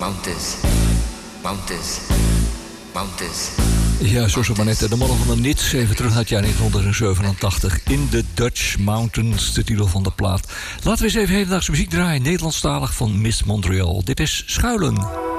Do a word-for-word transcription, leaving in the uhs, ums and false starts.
Mountains, mountains, mountains. Ja, zo zo maar net. De mannen van de Nits, even terug naar het jaar negentien zevenentachtig. In the Dutch Mountains, de titel van de plaat. Laten we eens even hedendaagse muziek draaien. Nederlandstalig van Miss Montreal. Dit is Schuilen.